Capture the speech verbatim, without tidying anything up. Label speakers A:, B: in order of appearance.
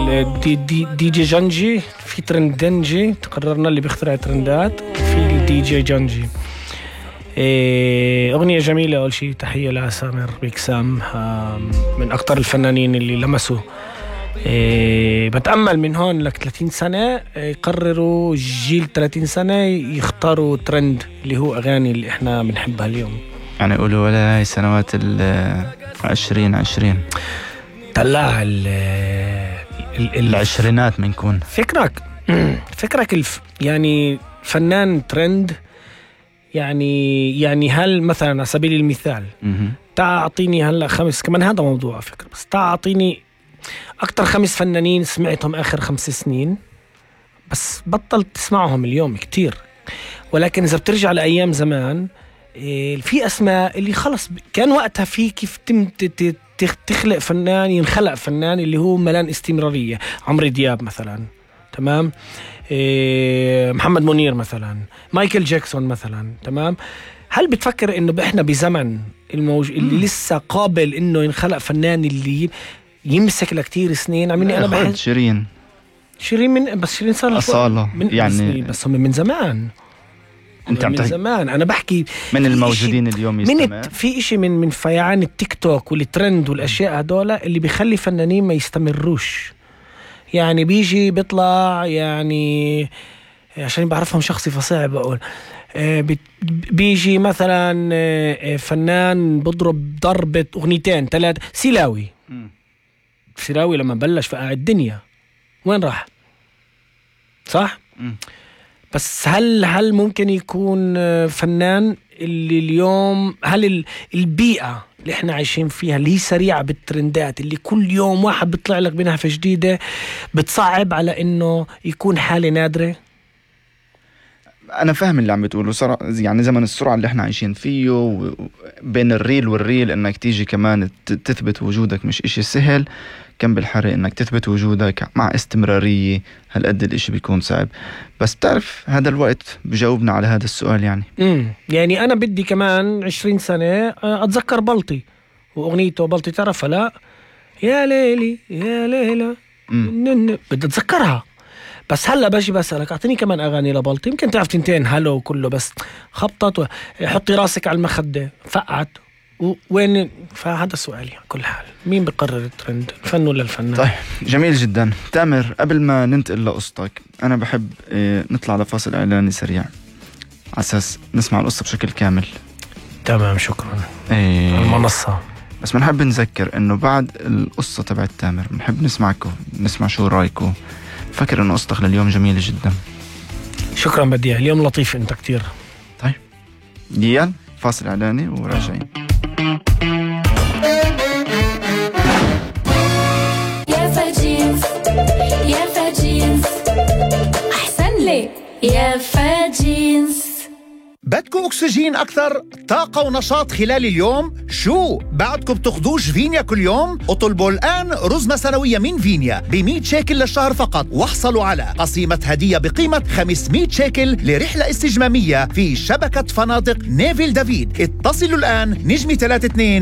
A: الدي دي, دي جي جانجي، في ترند دنجي تقررنا اللي بيخترع ترندات، وفي الدي جي جانجي. أغنية جميلة. أول شيء تحية لسامر بيكسام، من أكتر الفنانين اللي لمسوا. بتأمل من هون لك ثلاثين سنة يقرروا جيل ثلاثين سنة يختاروا ترند اللي هو أغاني اللي إحنا بنحبها اليوم.
B: يعني يقولوا ولا هاي سنوات العشرين عشرين
A: طلع ال
B: العشرينات منكون.
A: فكرك فكرك الف يعني فنان ترند، يعني يعني هل مثلا على سبيل المثال تعطيني هلا خمس، كمان هذا موضوع فكرة، بس تعطيني أكتر خمس فنانين سمعتهم آخر خمس سنين بس بطلت تسمعهم اليوم كتير. ولكن إذا بترجع لأيام زمان في أسماء اللي خلص كان وقتها في كيف تم تخلق فنان، ينخلق فنان اللي هو ملان استمرارية. عمرو دياب مثلا، تمام، إيه محمد منير مثلا، مايكل جاكسون مثلا، تمام. هل بتفكر انه احنا بزمن الموج... اللي لسه قابل انه ينخلق فنان اللي يمسك لكتير سنين؟ عميني انا بحس
B: شيرين
A: شيرين من بس شيرين صار
B: أصالة
A: من يعني، بس هم من زمان.
B: انت
A: من زمان انا بحكي
B: من الموجودين اليوم يستمع.
A: من في اشي من من فيعان التيك توك والترند والاشياء هدول اللي بيخلي فنانين ما يستمروش. يعني بيجي بيطلع، يعني عشان بعرفهم شخصي فصعب بقول، بيجي مثلا فنان بضرب ضربة اغنيتين ثلاث. سيلاوي سيلاوي لما بلش فقاع الدنيا وين راح؟ صح؟ م. بس هل هل ممكن يكون فنان اللي اليوم، هل البيئة اللي احنا عايشين فيها اللي هي سريعة بالترندات، اللي كل يوم واحد بيطلع لك بنهفة جديدة، بتصعب على انه يكون حالة نادرة؟
B: انا فاهم اللي عم بتقوله. صار يعني زمن السرعة اللي احنا عايشين فيه، بين الريل والريل انك تيجي كمان تثبت وجودك مش اشي سهل. كم بالحرق انك تثبت وجودك مع استمرارية، هالقد الاشي بيكون صعب. بس تعرف هذا الوقت بجاوبنا على هذا السؤال. يعني
A: امم يعني انا بدي كمان عشرين سنة اتذكر بلطي واغنيته بلطي، تعرفها؟ لا يا ليلي يا ليلى، بدي اتذكرها. بس هلا باجي بسألك اعطيني كمان اغاني لبلطي، يمكن تعرف تنتين هلو وكله، بس خبطت حطي راسك على المخدة فقعت وين. فهذا سؤالي كل حال، مين بقرر الترند، الفن ولا الفنان؟
B: طيب جميل جدا. تامر، قبل ما ننتقل لقصتك انا بحب إيه نطلع لفاصل اعلاني سريع على اساس نسمع القصة بشكل كامل.
A: تمام، شكرا.
B: إيه
A: المنصة.
B: بس بنحب نذكر انه بعد القصة تبعت تامر بنحب نسمعكم، نسمع شو رايكم. فكر انه قصتك لليوم جميلة جدا.
A: شكرا بديع، اليوم لطيف انت كتير.
B: طيب يلا فاصل اعلاني وراجعين.
C: يا فاجينز يا فاجينز احسن لي يا فاجينز.
D: بدكم أكسجين أكثر، طاقة ونشاط خلال اليوم؟ شو بعدكم بتاخدوش فينيا كل يوم؟ اطلبوا الآن رزمة سنوية من فينيا بمئة شيكل للشهر فقط، واحصلوا على قسيمة هدية بقيمة خمسمئة شيكل لرحلة استجمامية في شبكة فنادق نيفيل دافيد. اتصلوا الآن نجمي ثلاثة اثنين